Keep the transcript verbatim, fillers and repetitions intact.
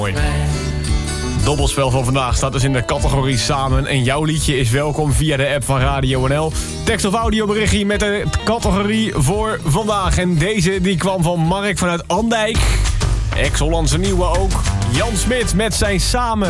Mooi. Dobbelspel van vandaag staat dus in de categorie Samen. En jouw liedje is welkom via de app van Radio N L. Tekst- of audioberichtje met de categorie voor vandaag. En deze die kwam van Mark vanuit Andijk. Ex-Hollandse Nieuwe ook. Jan Smit met zijn Samen.